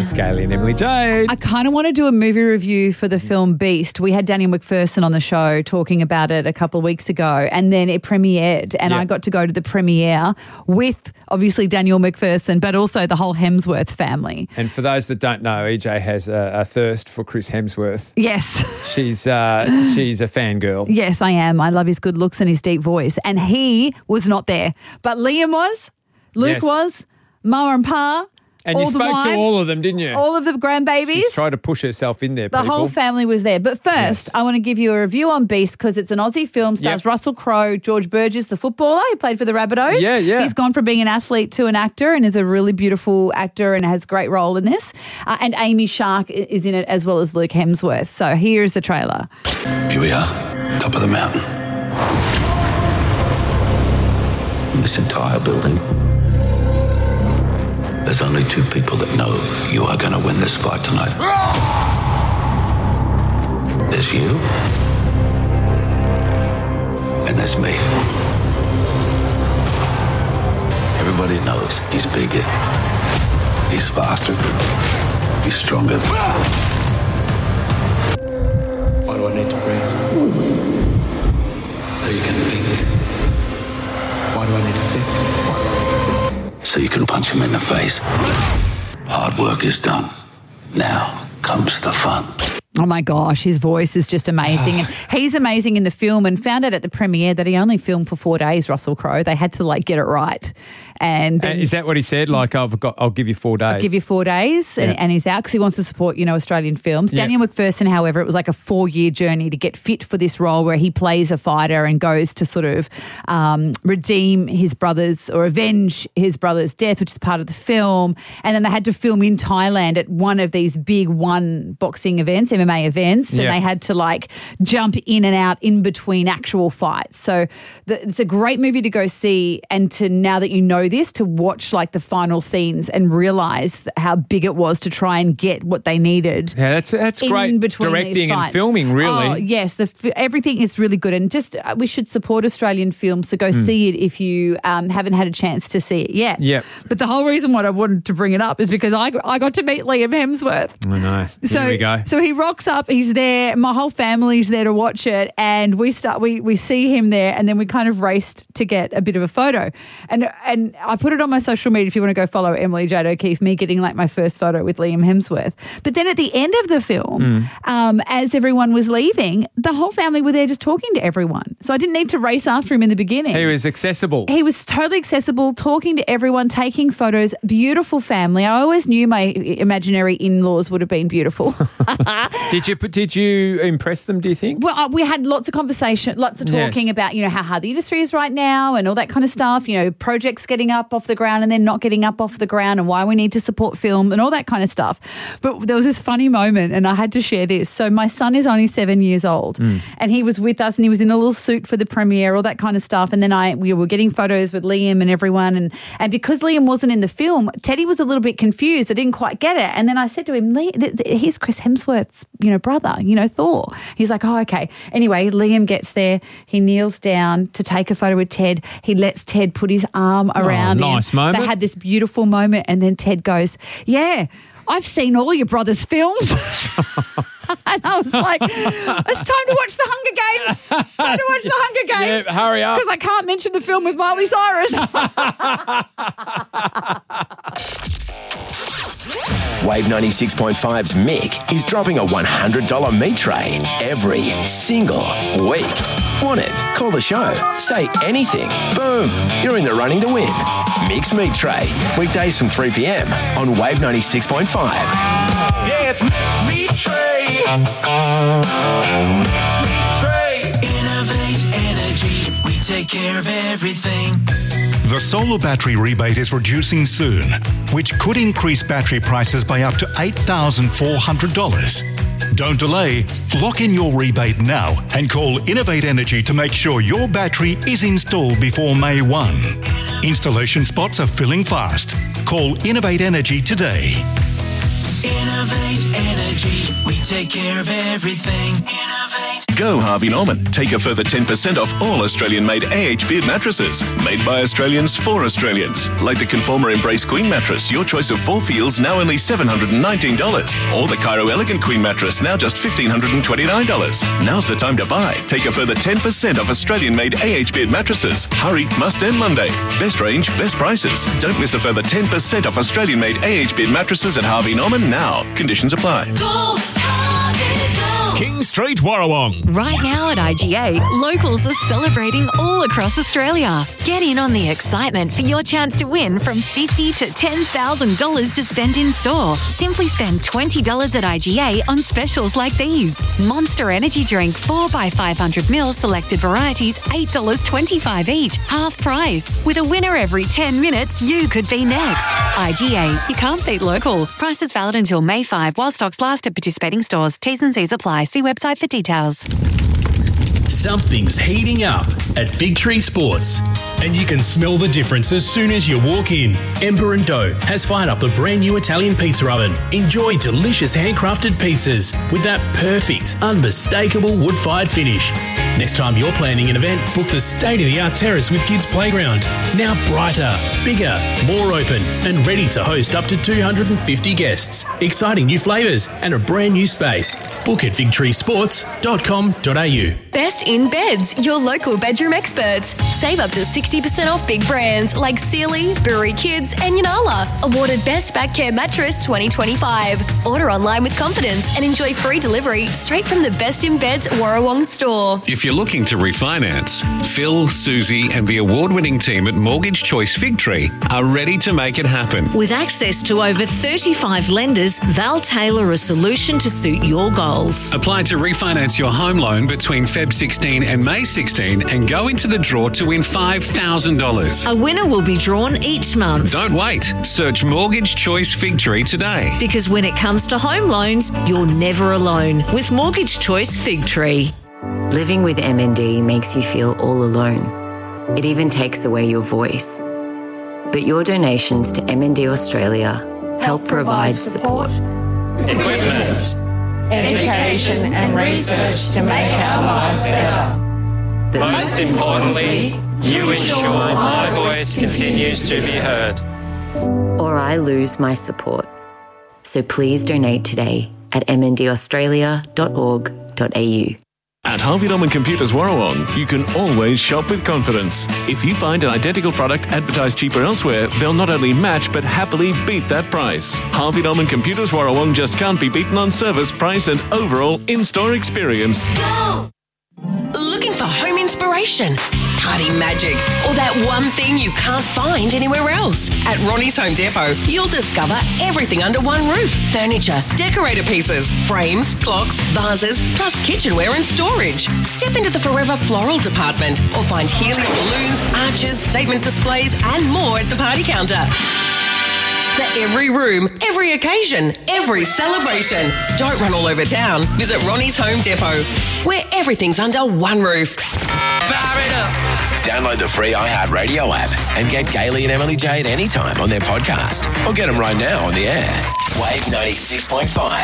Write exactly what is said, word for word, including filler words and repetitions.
It's Kaylee and Emily Jade. I kind of want to do a movie review for the film Beast. We had Daniel McPherson on the show talking about it a couple of weeks ago, and then it premiered, and Yeah. I got to go to the premiere with obviously Daniel McPherson, but also the whole Hemsworth family. And for those that don't know, E J has a, a thirst for Chris Hemsworth. Yes. She's uh, she's a fangirl. Yes, I am. I love his good looks and his deep voice. And he was not there. But Liam was, Luke Yes. was, Ma and Pa. And all you the spoke wives, to all of them, didn't you? All of the grandbabies. She's tried to push herself in there, The people. whole family was there. But first, Yes. I want to give you a review on Beast because it's an Aussie film, stars Yep. Russell Crowe, George Burgess, the footballer who played for the Rabbitohs. Yeah, yeah. He's gone from being an athlete to an actor and is a really beautiful actor and has a great role in this. Uh, and Amy Shark i- is in it as well as Luke Hemsworth. So here's the trailer. Here we are, top of the mountain. In this entire building, there's only two people that know you are going to win this fight tonight. There's you, and there's me. Everybody knows he's bigger, he's faster, he's stronger. Why do I need to breathe? So you can think. Why do I need to think? So you can punch him in the face. Hard work is done. Now comes the fun. Oh my gosh, his voice is just amazing. And he's amazing in the film, and found out at the premiere that he only filmed for four days, Russell Crowe. They had to like get it right. And then And is that what he said? Like, I've got, I'll give you four days. give you four days and, Yeah. and he's out because he wants to support, you know, Australian films. Yeah. Daniel McPherson, however, it was like a four-year journey to get fit for this role where he plays a fighter and goes to sort of um, redeem his brother's or avenge his brother's death, which is part of the film. And then they had to film in Thailand at one of these big one boxing events, M M A events, and Yeah. they had to like jump in and out in between actual fights. So the, it's a great movie to go see, and to, now that you know this, to watch like the final scenes and realise how big it was to try and get what they needed. Yeah, that's that's in great between these directing and fights. filming, really. Oh, yes, the f- everything is really good, and just uh, we should support Australian films. So go Hmm. see it if you um, haven't had a chance to see it yet. Yep. But the whole reason why I wanted to bring it up is because I I got to meet Liam Hemsworth. I know. Here So we go. So he rocks up. He's there. My whole family's there to watch it, and we start. We we see him there, and then we kind of raced to get a bit of a photo, and and I put it on my social media. If you want to go follow Emily Jade O'Keefe, me getting like my first photo with Liam Hemsworth. But then at the end of the film, um, as everyone was leaving, the whole family were there just talking to everyone. So I didn't need to race after him in the beginning. He was accessible. He was totally accessible, talking to everyone, taking photos. Beautiful family. I always knew my imaginary in-laws would have been beautiful. Did you did you impress them, do you think? Well, uh, we had lots of conversation, lots of talking Yes. about, you know, how hard the industry is right now and all that kind of stuff, you know, projects getting up off the ground and then not getting up off the ground and why we need to support film and all that kind of stuff. But there was this funny moment and I had to share this. So my son is only seven years old and he was with us and he was in a little suit for the premiere, all that kind of stuff. And then I we were getting photos with Liam and everyone. And, and because Liam wasn't in the film, Teddy was a little bit confused. I didn't quite get it. And then I said to him, "Lee, th- th- here's Chris Hemsworth's, you know, brother, you know, Thor." He's like, "Oh, okay." Anyway, Liam gets there. He kneels down to take a photo with Ted. He lets Ted put his arm around him. nice moment. They had this beautiful moment. And then Ted goes, "Yeah, I've seen all your brother's films." And I was like, it's time to watch The Hunger Games. Time to watch The Hunger Games. Yeah, hurry up. Because I can't mention the film with Miley Cyrus. Wave ninety-six point five's Mick is dropping a one hundred dollars meat tray every single week. Want it? Call the show. Say anything. Boom. You're in the running to win. Mick's Meat Tray. Weekdays from three p.m. on Wave ninety-six point five. Yeah, it's Mick's Meat Tray. Mick's Meat Tray. Innovate energy. We take care of everything. The solar battery rebate is reducing soon, which could increase battery prices by up to eight thousand four hundred dollars. Don't delay. Lock in your rebate now and call Innovate Energy to make sure your battery is installed before May first. Installation spots are filling fast. Call Innovate Energy today. Innovate energy. We take care of everything. Innovate. Go Harvey Norman. Take a further ten percent off all Australian-made A H Beard mattresses. Made by Australians for Australians. Like the Conformer Embrace Queen mattress, your choice of four feels, now only seven hundred nineteen dollars. Or the Cairo Elegant Queen mattress, now just one thousand five hundred twenty-nine dollars. Now's the time to buy. Take a further ten percent off Australian-made A H Beard mattresses. Hurry, must end Monday. Best range, best prices. Don't miss a further ten percent off Australian-made A H Beard mattresses at Harvey Norman now. Conditions apply. Go, Harvey, go. King Street, Warrawong. Right now at I G A, locals are celebrating all across Australia. Get in on the excitement for your chance to win from fifty thousand to ten thousand dollars to spend in store. Simply spend twenty dollars at I G A on specials like these. Monster Energy Drink four by five hundred mil selected varieties, eight dollars twenty-five each, half price. With a winner every ten minutes, you could be next. I G A, you can't beat local. Prices valid until May fifth while stocks last at participating stores. T's and C's apply. See website for details. Something's heating up at Victory Sports, and you can smell the difference as soon as you walk in. Ember and Dough has fired up the brand new Italian pizza oven. Enjoy delicious handcrafted pizzas with that perfect, unmistakable wood-fired finish. Next time you're planning an event, book the state-of-the-art terrace with Kids Playground. Now brighter, bigger, more open, and ready to host up to two hundred fifty guests. Exciting new flavours and a brand new space. Book at victory sports dot com dot a u. Best in Beds, your local bedroom experts. Save up to sixty percent off big brands like Sealy, Bury Kids and Yanala. Awarded Best Back Care Mattress twenty twenty-five. Order online with confidence and enjoy free delivery straight from the Best in Beds Warrawong store. If you're looking to refinance, Phil, Susie and the award-winning team at Mortgage Choice Figtree are ready to make it happen. With access to over thirty-five lenders, they'll tailor a solution to suit your goals. Apply to refinance your home loan between February sixteenth and May sixteenth and go into the draw to win five thousand dollars. A winner will be drawn each month. Don't wait. Search Mortgage Choice Figtree today. Because when it comes to home loans, you're never alone with Mortgage Choice Figtree. Living with M N D makes you feel all alone. It even takes away your voice. But your donations to M N D Australia help provide support, equipment, education and research to make our lives better. But most importantly, you ensure my voice continues to be heard. Or I lose my support. So please donate today at m n d australia dot org dot a u. At Harvey Norman Computers Warrawong, you can always shop with confidence. If you find an identical product advertised cheaper elsewhere, they'll not only match but happily beat that price. Harvey Norman Computers Warrawong just can't be beaten on service, price and overall in-store experience. Go! Looking for home inspiration, party magic, or that one thing you can't find anywhere else? At Ronnie's Home Depot, you'll discover everything under one roof. Furniture, decorator pieces, frames, clocks, vases, plus kitchenware and storage. Step into the Forever Floral department or find helium balloons, arches, statement displays and more at the party counter. For every room, every occasion, every celebration. Don't run all over town. Visit Ronnie's Home Depot, where everything's under one roof. Fire it up. Download the free iHeartRadio app and get Gailey and Emily Jade anytime on their podcast. Or get them right now on the air. Wave ninety-six point five.